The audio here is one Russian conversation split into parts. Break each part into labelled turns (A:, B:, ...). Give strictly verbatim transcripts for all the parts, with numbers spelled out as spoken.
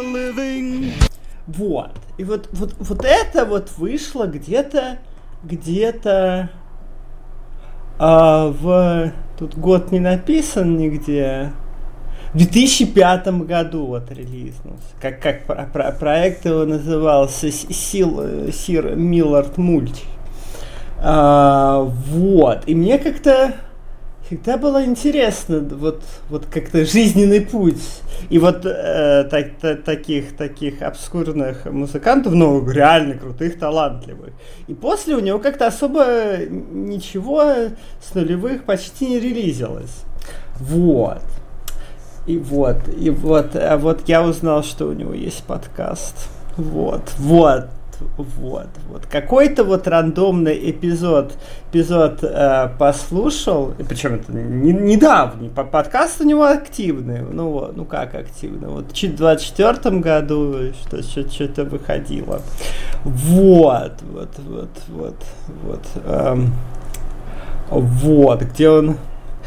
A: living. Вот. И вот, вот, вот это вот вышло где-то, где-то а, в... Тут год не написан нигде. В две тысячи пятом году вот релизнулся. Как, как про, про, проект его назывался Сир, Сир Миллард Мульч. А, вот. И мне как-то всегда было интересно, вот, вот как-то жизненный путь. И вот э, так, та, таких, таких обскурных музыкантов, ну, реально крутых, талантливых. И после у него как-то особо ничего с нулевых почти не релизилось. Вот. И вот, и вот, а вот я узнал, что у него есть подкаст. Вот, вот. Вот, вот. Какой-то вот рандомный эпизод, эпизод э, послушал, причем это не, недавний, подкаст у него активный, ну вот, ну как активный, вот в двадцать четвёртом году что, что, что-то выходило. Вот, вот, вот, вот, вот, эм, вот, где он...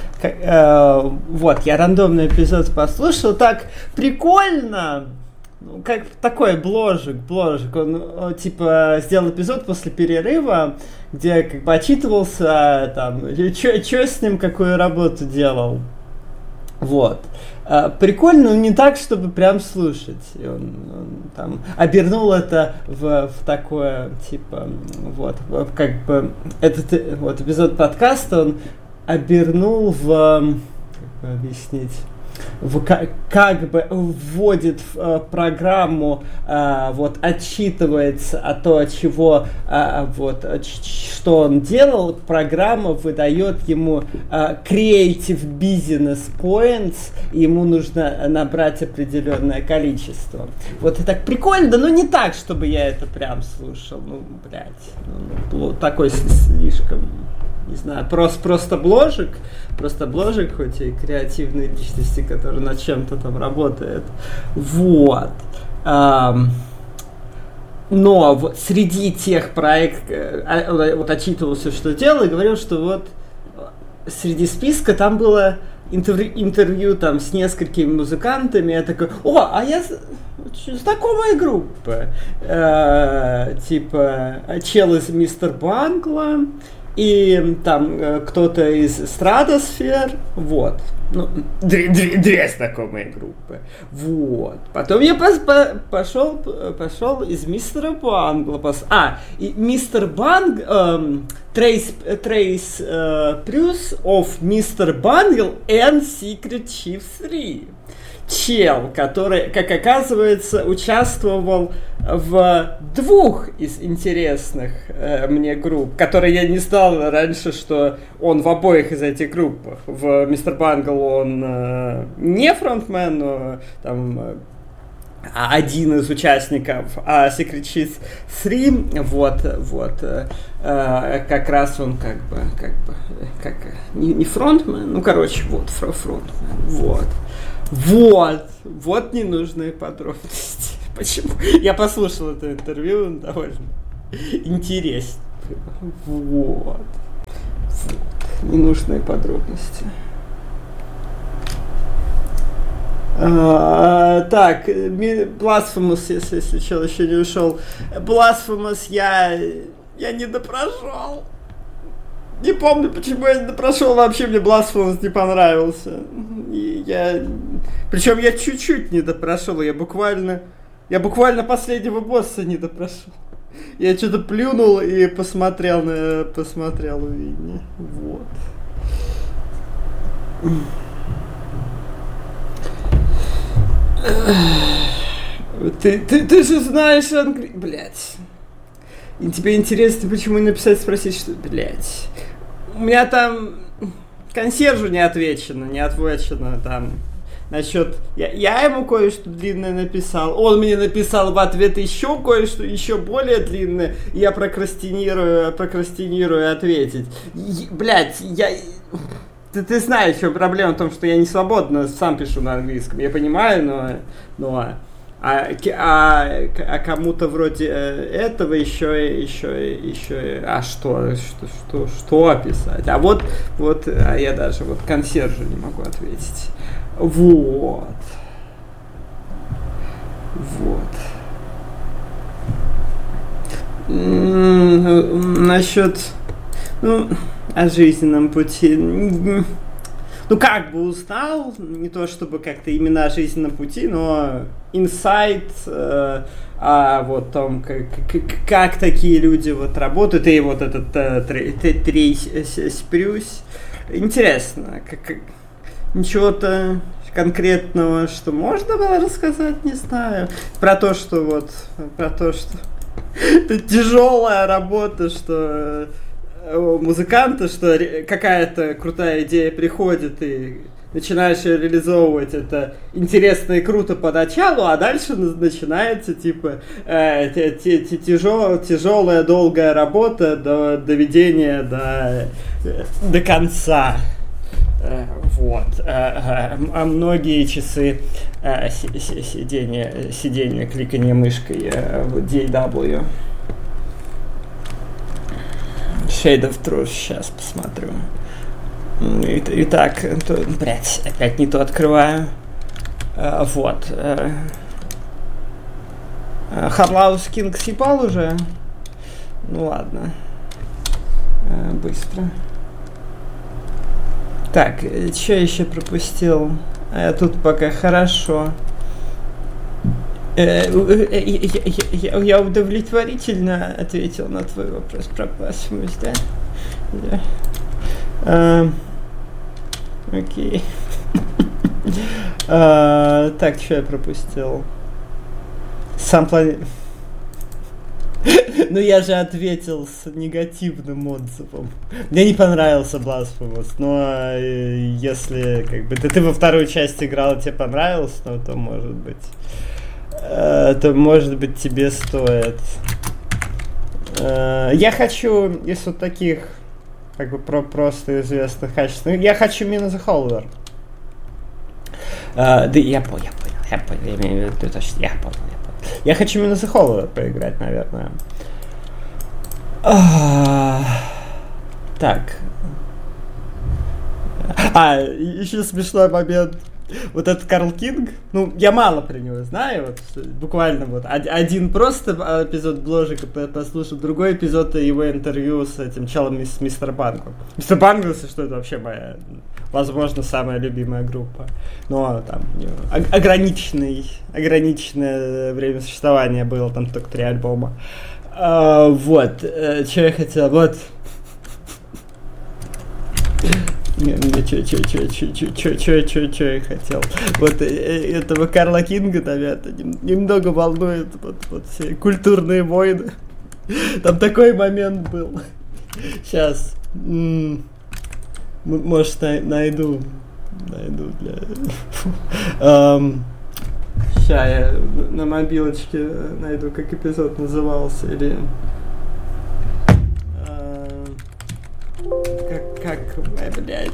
A: Э, вот, я рандомный эпизод послушал, так прикольно. Ну, как такой бложик, бложик, он, он типа сделал эпизод после перерыва, где как бы отчитывался, там, что с ним, какую работу делал. Вот. А, прикольно, но не так, чтобы прям слушать. И он, он там обернул это в, в такое, типа, вот, как бы, этот вот эпизод подкаста он обернул в, как бы объяснить, В, как, как бы вводит в э, программу, э, вот, отчитывается от того, чего, э, вот, ч- что он делал, программа выдает ему э, creative business points, и ему нужно набрать определенное количество. Вот и так прикольно, но не так, чтобы я это прям слушал, ну, блядь, ну, такой слишком... Не знаю, просто, просто бложик, просто бложик, хоть и креативной личности, который над чем-то там работает. Вот. Um, но вот среди тех проектов, вот отчитывался, что делал, и говорил, что вот среди списка там было интервью, интервью там с несколькими музыкантами. Я такой, о, а я знакомая группа. Uh, типа, чел из Мистер Бангла. И там э, кто-то из Стратосфер, вот, ну, две, две, две знакомые группы, вот. Потом я пос, по, пошел, пошел из Мистера Бангла, пос, а, и Мистер Банг, эм, Trace, Trace э, Plus of Мистер Бангл and Secret Chief три. Чел, который, как оказывается, участвовал в двух из интересных э, мне групп, которые я не знал раньше, что он в обоих из этих групп. В Мистер Бангл он э, не фронтмен, но там э, один из участников, а Secret Chief три, вот, вот, э, э, как раз он как бы, как бы, как, не, не фронтмен, ну, короче, вот, фронтмен, вот. Вот, вот ненужные подробности. Почему? Я послушал это интервью, довольно интересно. Вот. Вот. Ненужные подробности. А, так, Blasphemous, если, если чел еще не ушел. Blasphemous я, я не допрошел. Не помню, почему я не прошел, вообще мне Blasphemous не понравился. И я... Причем я чуть-чуть не допрошел, я буквально... Я буквально последнего босса не допрошел. Я что-то плюнул и посмотрел на... Посмотрел увидение. Вот. Ты, ты, ты же знаешь английский... Блядь. И тебе интересно, почему не написать, спросить, что... Блядь. У меня там консьержу не отвечено, не отвечено там насчет... Я, я ему кое-что длинное написал, он мне написал в ответ еще кое-что, еще более длинное, и я прокрастинирую, прокрастинирую ответить. И, блядь, я... Ты, ты знаешь, что проблема в том, что я не свободно сам пишу на английском, я понимаю, но... но А, а, а кому-то вроде этого еще, еще, еще, а что, что, что, что описать? А вот, вот, а я даже вот консьержу не могу ответить. Вот. Вот. М-м, насчет, ну, о жизненном пути. Ну, как бы узнал, не то чтобы как-то именно о жизненном пути, но инсайт э, о вот том, как, как, как такие люди вот работают, и вот этот э, Трейси Спрюс. Интересно, как, как, ничего-то конкретного, что можно было рассказать, не знаю. Про то, что вот, про то, что это тяжелая работа, что музыканта, что какая-то крутая идея приходит и начинаешь ее реализовывать, это интересно и круто поначалу, а дальше начинается типа э, тяжел, тяжелая долгая работа до доведения до, до конца. Э, вот. А, а многие часы э, сидения, сидения, кликания мышкой э, в ди эй дабл ю. Shade of Truth, сейчас посмотрю. Итак, блять, опять не то открываю. А, вот. Харлаус Кинг съебал уже? Ну ладно. А, быстро. Так, что еще пропустил? А, тут пока хорошо. Я удовлетворительно ответил на твой вопрос про пластмасс, да? Да. А, окей. а, так, что я пропустил? Сам план... Ну я же ответил с негативным отзывом. Мне не понравился Blasphemous, но если как бы ты, ты во вторую часть играл, и тебе понравилось, ну то может быть... то, может быть, тебе стоит. Я хочу из вот таких, как бы, про просто известных качеств. Я хочу Mina the Hollower. Да, я понял, я понял, я понял, я имею в виду точно, я понял, я понял. Я хочу Mina the Hollower поиграть, наверное. Так. А, еще смешной момент. Вот этот Карл Кинг, ну, я мало про него знаю, вот, буквально вот один просто эпизод бложика послушал, другой эпизод его интервью с этим челом с Мистер Банком. Мистер Банк, если что, это вообще моя, возможно, самая любимая группа. Но там ограниченный, ограниченное время существования было, там только три альбома. А, вот, что я хотел, вот... Че я хотел. Вот этого Карла Кинга, наверное, немного волнует вот, вот все культурные войны. Там такой момент был. Сейчас. М-м, может, найду. Найду для... um, Сейчас я на мобилочке найду, как эпизод назывался. Или... Как, как, блядь.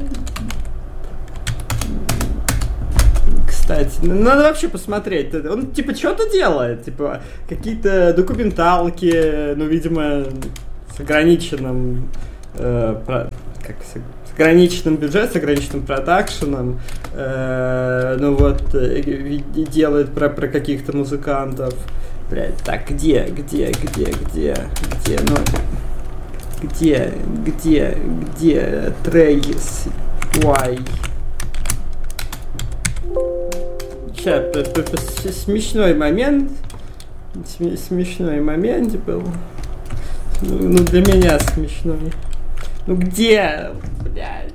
A: Кстати, надо вообще посмотреть. Он, типа, что-то делает. Типа, какие-то документалки, ну, видимо, с ограниченным, э, про, как, с ограниченным бюджетом, с ограниченным продакшеном. Э, ну, вот, э, делает про, про каких-то музыкантов. Блядь, так, где, где, где, где, где, ну... Где, где, где Трейс Уай? Сейчас, смешной момент. Смешной момент был. Ну, для меня смешной. Ну, где, блядь?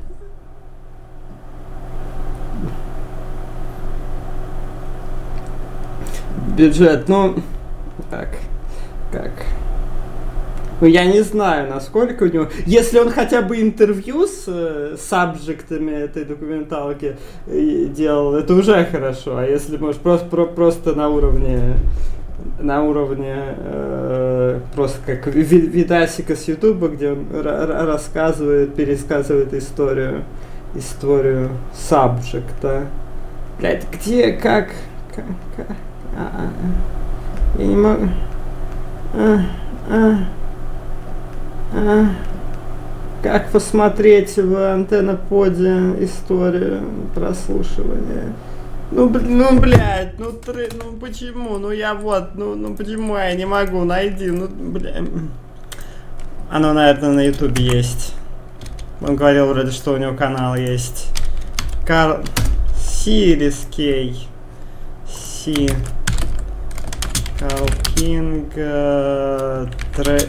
A: Бюджет, ну, как, как... Ну, я не знаю, насколько у него... Если он хотя бы интервью с э, сабжектами этой документалки э, делал, это уже хорошо. А если, может, просто, про, просто на уровне... На уровне... Э, просто как ви- видасика с Ютуба, где он р- рассказывает, пересказывает историю... Историю сабжекта. Блядь, где, как... как, как а, а, я не могу... А, а. А, как посмотреть в антенноподе историю прослушивания? Ну, ну, блядь, ну, три, ну, почему? Ну, я вот, ну, ну, почему я не могу? Найди, ну, блядь. Оно, наверное, на ютубе есть. Он говорил вроде, что у него канал есть. Карл... Сирис Кей. Си... Карл Кинг... Э, Трей...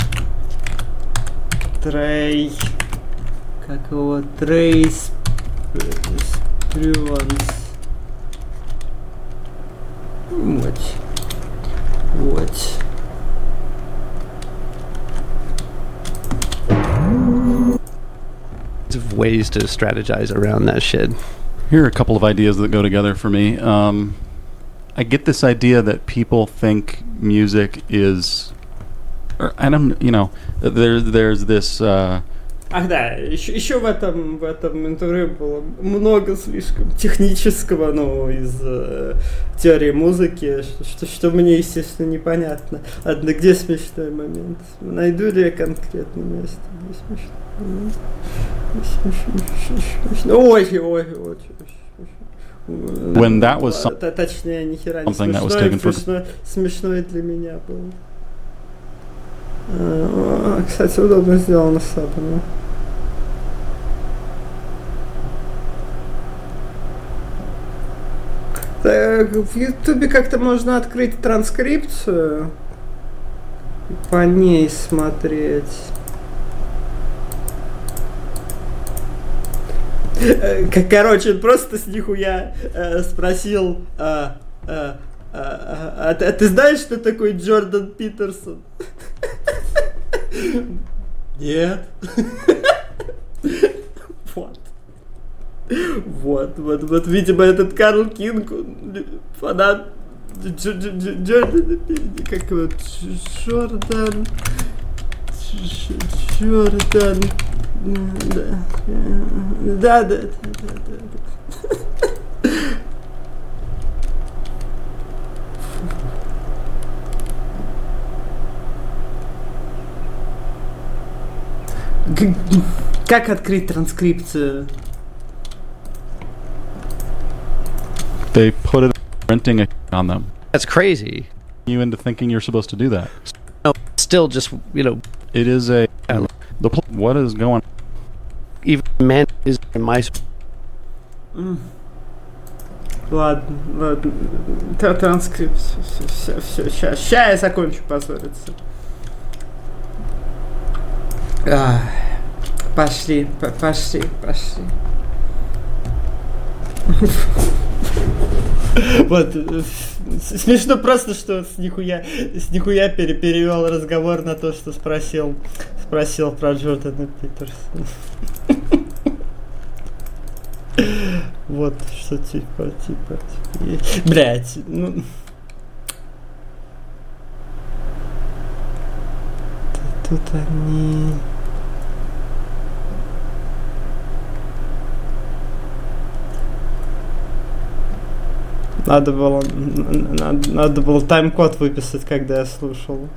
A: Трей... Как его? Трейс... Спрюанс... Вот. Вот.
B: Of ways to strategize around that shit.
C: Here are a couple of ideas that go together for me. Um, I get this idea that people think music is, or I don't, you know, there's there's this. Uh,
A: Ах да, еще, еще в этом в этом интервью было много слишком технического, ну, из э, теории музыки, что, что мне, естественно, непонятно. Ладно, где смешной момент? Найду ли я конкретное место, где смешно? Очень, очень, очень.
C: When that was some,
A: точнее, ни хера не
C: something that was
A: смешной,
C: taken for
A: смешной, смешной для меня был. А, кстати, удобно сделано собрано. Так, в Ютубе как-то можно открыть транскрипцию и по ней смотреть. Короче, просто с нихуя э, спросил, а, а, а, а, а ты знаешь, что такое Джордан Питерсон? Нет. Вот. Вот, вот, вот, видимо, этот Карл Кинг, фанат Джордана, как его, Джордан, Джордан, да, да, да, да, да. Как открыть транскрипцию?
C: they put it renting on them.
B: That's crazy.
C: You into thinking you're supposed to do that?
B: No, still just, you know,
C: it is a
B: yeah.
C: the pl- what is going?
B: Even man is in my.
A: Mm. Ладно, ладно. Транскрипция. Все, все, сейчас, сейчас я закончу позориться. А, пошли, по- пошли, пошли. Вот, смешно просто, что с нихуя, с нихуя пере- перевел разговор на то, что спросил, спросил про Джордана Питерсона. Вот, что типа, типа, типа, блять, ну... Тут они... Надо было, надо, надо было тайм-код выписать, когда я слушал.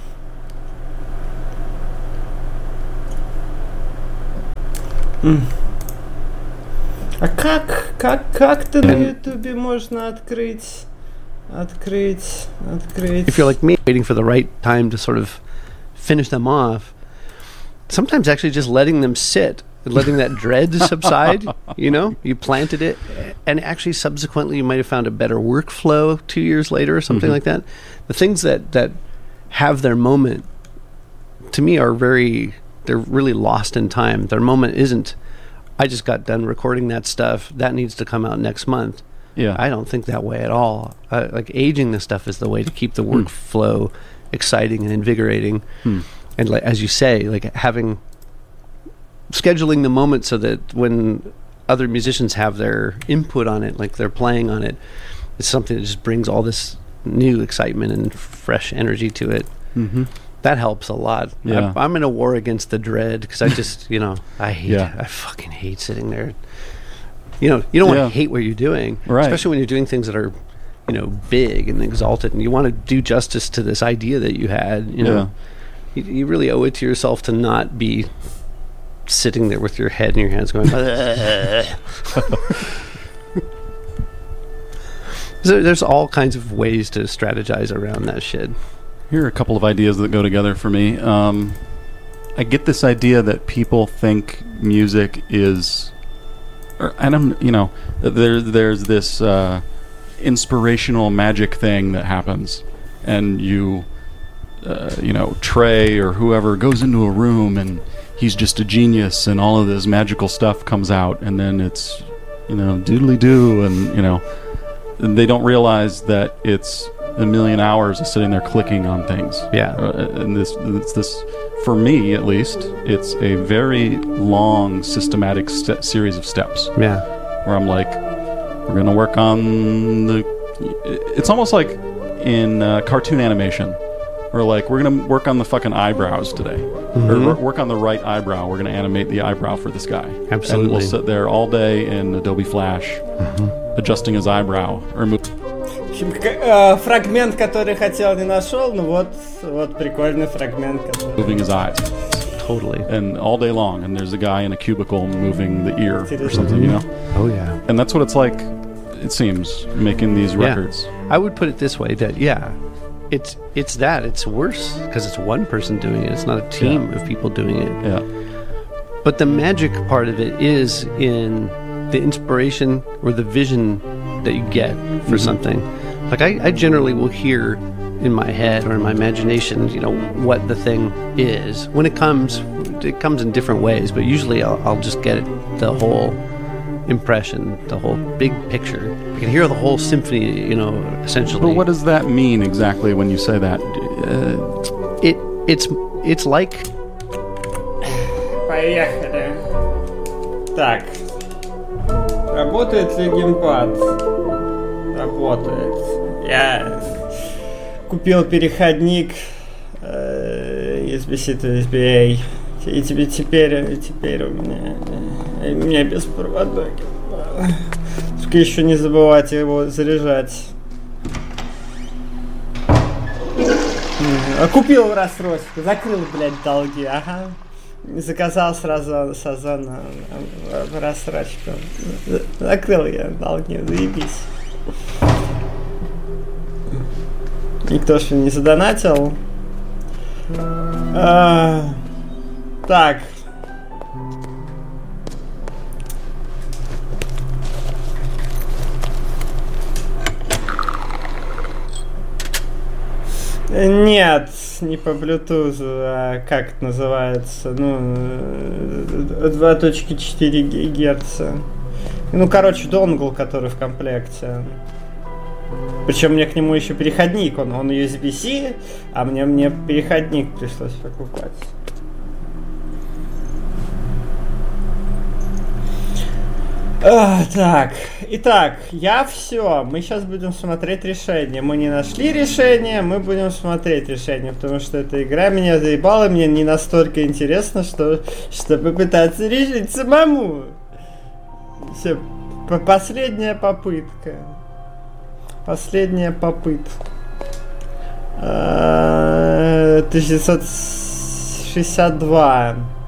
A: А как, как, как-то на ютубе можно открыть, открыть, открыть?
B: If you're like me, waiting for the right time to sort of finish them off, sometimes actually just letting them sit, letting that dread subside, you know, you planted it, and actually subsequently you might have found a better workflow two years later or something mm-hmm. like that. The things that, that have their moment, to me, are very, they're really lost in time. Their moment isn't, I just got done recording that stuff, that needs to come out next month.
C: Yeah.
B: I don't think that way at all. Uh, like aging this stuff is the way to keep the workflow mm. exciting and invigorating. Mm. And like, as you say, like having, scheduling the moment so that when other musicians have their input on it, like they're playing on it, it's something that just brings all this new excitement and fresh energy to it.
C: Mm-hmm.
B: That helps a lot.
C: Yeah.
B: I'm, I'm in a war against the dread because I just, you know, I hate,
C: yeah.
B: I fucking hate sitting there. You know, you don't want to
C: yeah.
B: hate what you're doing,
C: right.
B: especially when you're doing things that are, you know, big and exalted, and you want to do justice to this idea that you had. You know,
C: yeah.
B: you, you really owe it to yourself to not be sitting there with your head in your hands going. So there's all kinds of ways to strategize around that shit.
C: Here are a couple of ideas that go together for me. Um, I get this idea that people think music is, or, and I'm, you know, there, there's this uh, inspirational magic thing that happens, and you, uh, you know, Trey or whoever goes into a room and he's just a genius, and all of this magical stuff comes out, and then it's, you know, doodly doo, and you know, they don't realize that it's a million hours of sitting there clicking on things.
B: Yeah.
C: Uh, and this, it's this, for me at least, it's a very long, systematic st- series of steps.
B: Yeah.
C: Where I'm like, we're going to work on the... It's almost like in uh, cartoon animation. We're like, we're going to work on the fucking eyebrows today. Mm-hmm. Or work on the right eyebrow. We're going to animate the eyebrow for this guy.
B: Absolutely.
C: And we'll sit there all day in Adobe Flash, mm-hmm. adjusting his eyebrow. Or move.
A: Фрагмент, который хотел, не нашел, но вот, вот прикольный фрагмент, который...
C: Moving his eyes.
B: Totally.
C: And all day long, and there's a guy in a cubicle moving the ear or something, you know?
B: Oh, yeah.
C: And that's what it's like, it seems, making these records.
B: Yeah. I would put it this way, that, yeah, it's it's that. It's worse, because it's one person doing it. It's not a team yeah. of people doing it.
C: Yeah.
B: But the magic part of it is in the inspiration or the vision that you get for mm-hmm. something. Like, I, I generally will hear in my head or in my imagination, you know, what the thing is. When it comes, it comes in different ways, but usually I'll, I'll just get it, the whole impression, the whole big picture. I can hear the whole symphony, you know, essentially.
C: But what does that mean exactly when you say that? Uh,
B: it it's it's like...
A: Поехали. Так. Работает ли геймпад? Работает. Я купил переходник э, ю эс би-C to ю эс би-A. И тебе теперь, теперь у меня, у меня беспроводной. Только еще не забывать его заряжать. А купил в рассрочку, закрыл, блядь, долги, ага. Заказал сразу с Озона в рассрочку. Закрыл я долги, заебись. Никто же не задонатил. А, так. Нет, не по Bluetooth, а как это называется? Ну, два точка четыре гигагерца. Ну, короче, донгл, который в комплекте. Причем мне к нему еще переходник, он, он ю эс би-C, а мне, мне переходник пришлось покупать. А, так, итак, я все, мы сейчас будем смотреть решение. Мы не нашли решение, мы будем смотреть решение, потому что эта игра меня заебала, мне не настолько интересно, что, чтобы пытаться решить самому. Все, последняя попытка. Последняя попытка. тысяча девятьсот шестьдесят два.